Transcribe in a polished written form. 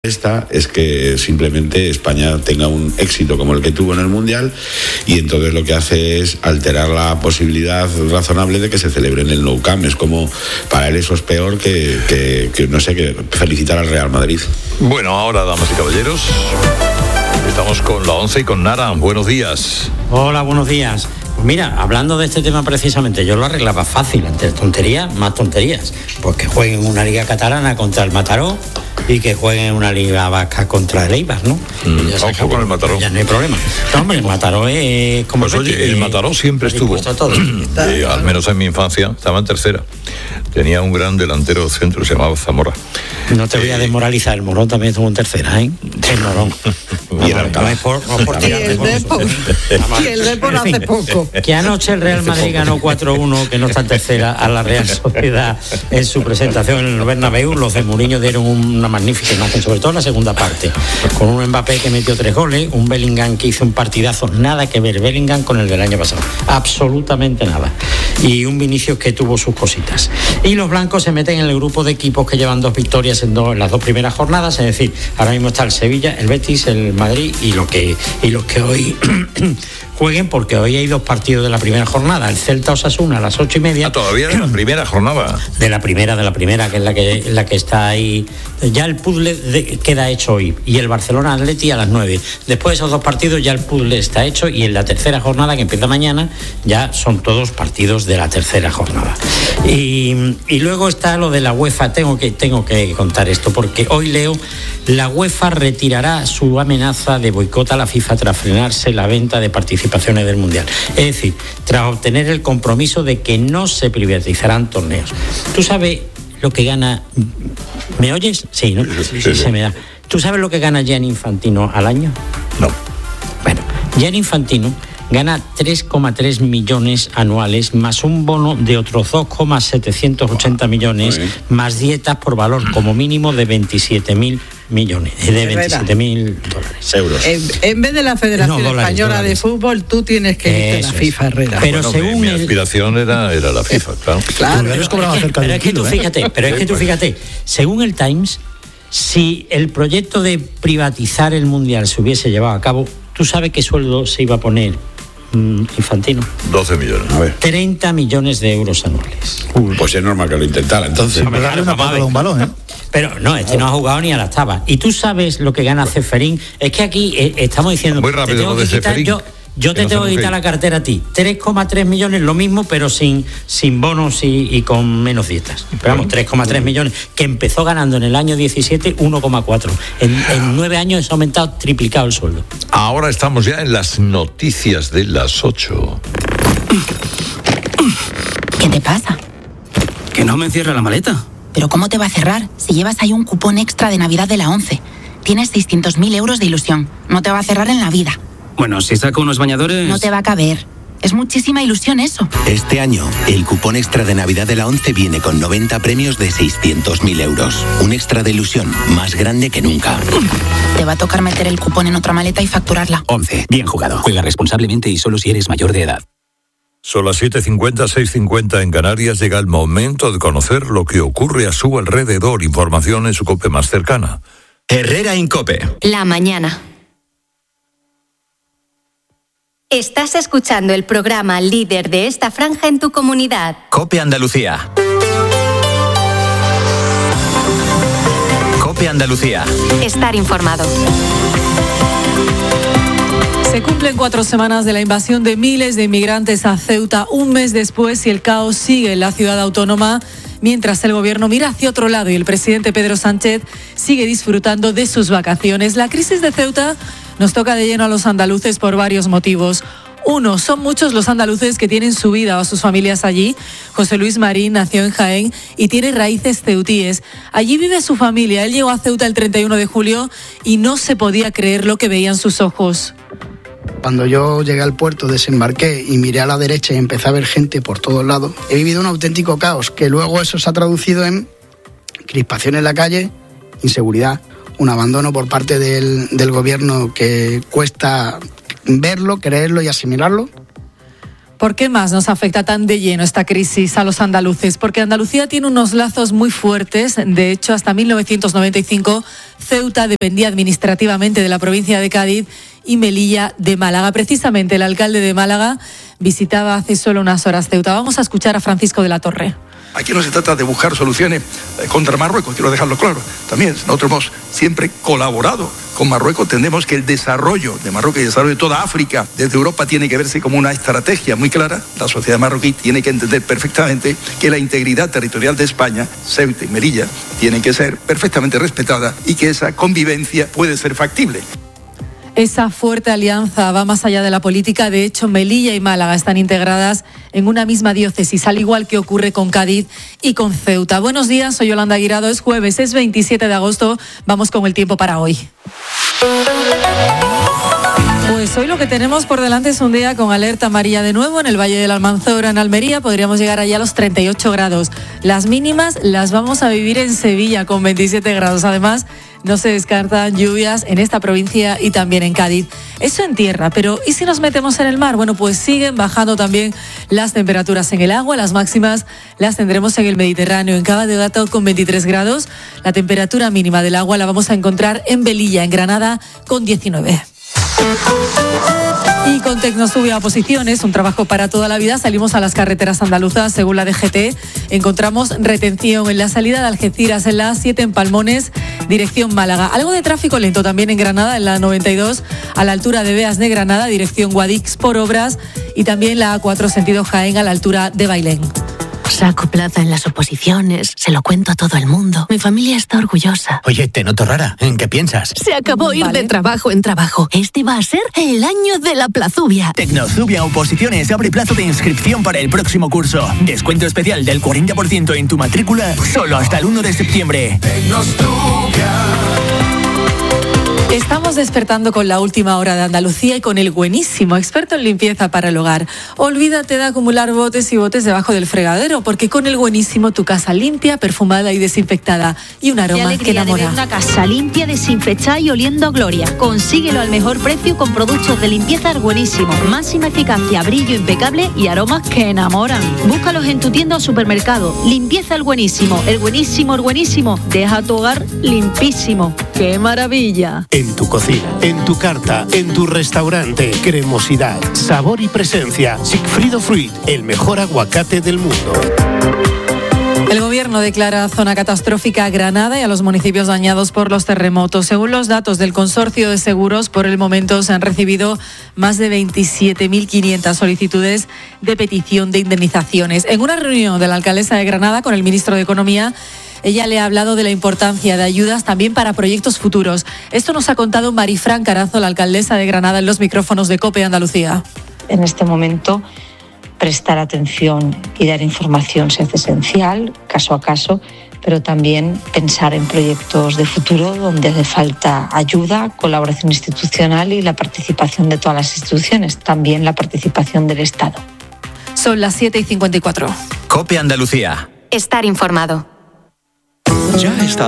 Esta es que simplemente España tenga un éxito como el que tuvo en el Mundial, y entonces lo que hace es alterar la posibilidad razonable de que se celebre en el Nou Camp. Es como, para él eso es peor que no sé, que felicitar al Real Madrid. Bueno, ahora, damas y caballeros, estamos con la 11 y con Nara. Buenos días. Hola, buenos días. Pues mira, hablando de este tema precisamente, yo lo arreglaba fácil, entre tonterías, más tonterías. Pues que jueguen una liga catalana contra el Mataró y que jueguen una liga vasca contra el Eibar, ¿no? Ojo con el Mataró. Ya no hay problema. No, hombre, el Mataró es como... Pues oye, el Mataró siempre estuvo, al menos en mi infancia, estaba en tercera. Tenía un gran delantero centro, se llamaba Zamora. No te voy a desmoralizar, el Morón también estuvo en tercera, ¿eh? El Morón. Y el Alcalá. Y el Depor hace poco. Que anoche el Real Madrid ganó 4-1, que no está en tercera, a la Real Sociedad en su presentación en el Bernabéu. Los de Mourinho dieron una magnífica imagen, sobre todo en la segunda parte, con un Mbappé que metió 3 goles, un Bellingham que hizo un partidazo, nada que ver Bellingham con el del año pasado, absolutamente nada, y un Vinicius que tuvo sus cositas. Y los blancos se meten en el grupo de equipos que llevan 2 victorias en las 2 primeras jornadas, es decir, ahora mismo está el Sevilla, el Betis, el Madrid y los que hoy jueguen, porque hoy hay 2 partidos de la primera jornada, el Celta Osasuna a las 8:30. Todavía de la primera jornada. De la primera, que es la que está ahí. Ya el puzzle queda hecho hoy, y el Barcelona Atleti a las 9. Después de esos 2 partidos ya el puzzle está hecho, y en la tercera jornada, que empieza mañana, ya son todos partidos de la tercera jornada. Y luego está lo de la UEFA. Tengo que contar esto, porque hoy leo: la UEFA retirará su amenaza de boicot a la FIFA tras frenarse la venta de participaciones del Mundial. Es decir, tras obtener el compromiso de que no se privatizarán torneos. ¿Tú sabes lo que gana? ¿Me oyes? Sí, ¿no? Sí. Se me da. ¿Tú sabes lo que gana Gianni Infantino al año? No. Bueno, Gianni Infantino gana 3,3 millones anuales, más un bono de otros 2,780 millones, más dietas por valor como mínimo de 27.000 millones, de 27.000 euros. En vez de la Federación Española de Fútbol, tú tienes que irte a la FIFA, Herrera. Pero bueno, según mi aspiración era la FIFA, claro. Pero es que tú fíjate, según el Times, si el proyecto de privatizar el Mundial se hubiese llevado a cabo, ¿tú sabes qué sueldo se iba a poner Infantino? 12 millones. A ver. 30 millones de euros anuales. Pues es normal que lo intentara, entonces. Sí, darle una pata de un balón, ¿eh? Pero no, no ha jugado ni a las tabas. ¿Y tú sabes lo que gana Ceferín? Es que aquí estamos diciendo... Muy rápido lo de Ceferín. Yo te tengo que quitar la cartera a ti. 3,3 millones, lo mismo, pero sin bonos y con menos dietas. Pero vamos, 3,3 millones, que empezó ganando en el año 17 1,4. En 9 años ha aumentado, triplicado el sueldo. Ahora estamos ya en las noticias de las 8. ¿Qué te pasa? Que no me encierra la maleta. ¿Pero cómo te va a cerrar si llevas ahí un cupón extra de Navidad de la 11? Tienes 600.000 euros de ilusión. No te va a cerrar en la vida. Bueno, si saco unos bañadores... No te va a caber. Es muchísima ilusión eso. Este año, el cupón extra de Navidad de la 11 viene con 90 premios de 600.000 euros. Un extra de ilusión más grande que nunca. Te va a tocar meter el cupón en otra maleta y facturarla. 11. Bien jugado. Juega responsablemente y solo si eres mayor de edad. Son las 7:50, 6:50 en Canarias. Llega el momento de conocer lo que ocurre a su alrededor. Información en su COPE más cercana. Herrera en COPE. La mañana. Estás escuchando el programa líder de esta franja en tu comunidad. COPE Andalucía. COPE Andalucía. Estar informado. Se cumplen 4 semanas de la invasión de miles de inmigrantes a Ceuta, un mes después, y el caos sigue en la ciudad autónoma, mientras el gobierno mira hacia otro lado y el presidente Pedro Sánchez sigue disfrutando de sus vacaciones. La crisis de Ceuta nos toca de lleno a los andaluces por varios motivos. Uno, son muchos los andaluces que tienen su vida o a sus familias allí. José Luis Marín nació en Jaén y tiene raíces ceutíes. Allí vive su familia. Él llegó a Ceuta el 31 de julio y no se podía creer lo que veían sus ojos. Cuando yo llegué al puerto, desembarqué y miré a la derecha y empecé a ver gente por todos lados. He vivido un auténtico caos, que luego eso se ha traducido en crispación en la calle, inseguridad, un abandono por parte del gobierno que cuesta verlo, creerlo y asimilarlo. ¿Por qué más nos afecta tan de lleno esta crisis a los andaluces? Porque Andalucía tiene unos lazos muy fuertes. De hecho, hasta 1995, Ceuta dependía administrativamente de la provincia de Cádiz y Melilla de Málaga. Precisamente el alcalde de Málaga visitaba hace solo unas horas Ceuta. Vamos a escuchar a Francisco de la Torre. Aquí no se trata de buscar soluciones contra Marruecos, quiero dejarlo claro. También nosotros hemos siempre colaborado con Marruecos. Entendemos que el desarrollo de Marruecos y el desarrollo de toda África desde Europa tiene que verse como una estrategia muy clara. La sociedad marroquí tiene que entender perfectamente que la integridad territorial de España, Ceuta y Melilla, tiene que ser perfectamente respetada y que esa convivencia puede ser factible. Esa fuerte alianza va más allá de la política. De hecho, Melilla y Málaga están integradas en una misma diócesis, al igual que ocurre con Cádiz y con Ceuta. Buenos días, soy Yolanda Guirado. Es jueves, es 27 de agosto. Vamos con el tiempo para hoy. Pues hoy lo que tenemos por delante es un día con alerta amarilla de nuevo en el Valle del Almanzora, en Almería. Podríamos llegar allá a los 38 grados. Las mínimas las vamos a vivir en Sevilla con 27 grados. Además, no se descartan lluvias en esta provincia y también en Cádiz. Eso en tierra, pero ¿y si nos metemos en el mar? Bueno, pues siguen bajando también las temperaturas en el agua. Las máximas las tendremos en el Mediterráneo, en Cava de Gata con 23 grados. La temperatura mínima del agua la vamos a encontrar en Velilla, en Granada, con 19. Y con Tecnosubia Oposiciones, un trabajo para toda la vida, salimos a las carreteras andaluzas. Según la DGT, encontramos retención en la salida de Algeciras, en la A7 en Palmones, dirección Málaga. Algo de tráfico lento también en Granada, en la 92, a la altura de Beas de Granada, dirección Guadix por obras, y también la A4 sentido Jaén, a la altura de Bailén. Saco plaza en las oposiciones, se lo cuento a todo el mundo. Mi familia está orgullosa. Oye, te noto rara. ¿En qué piensas? Se acabó ir de trabajo en trabajo. Este va a ser el año de la Plazubia. Tecnosubia Oposiciones abre plazo de inscripción para el próximo curso. Descuento especial del 40% en tu matrícula solo hasta el 1 de septiembre. Estamos despertando con la última hora de Andalucía y con el buenísimo experto en limpieza para el hogar. Olvídate de acumular botes y botes debajo del fregadero, porque con el buenísimo tu casa limpia, perfumada y desinfectada, y un aroma que enamora. De ver una casa limpia, desinfectada y oliendo a gloria. Consíguelo al mejor precio con productos de limpieza El Buenísimo. Máxima eficacia, brillo impecable y aromas que enamoran. Búscalos en tu tienda o supermercado. Limpieza El Buenísimo. El Buenísimo, El Buenísimo. Deja tu hogar limpísimo. ¡Qué maravilla! En tu cocina, en tu carta, en tu restaurante, cremosidad, sabor y presencia. Sigfrido Fruit, el mejor aguacate del mundo. El gobierno declara zona catastrófica a Granada y a los municipios dañados por los terremotos. Según los datos del Consorcio de Seguros, por el momento se han recibido más de 27.500 solicitudes de petición de indemnizaciones. En una reunión de la alcaldesa de Granada con el ministro de Economía, ella le ha hablado de la importancia de ayudas también para proyectos futuros. Esto nos ha contado Marifran Carazo, la alcaldesa de Granada, en los micrófonos de COPE Andalucía. En este momento, prestar atención y dar información se hace esencial, caso a caso, pero también pensar en proyectos de futuro donde hace falta ayuda, colaboración institucional y la participación de todas las instituciones, también la participación del Estado. Son las 7:54. COPE Andalucía. Estar informado. Ya está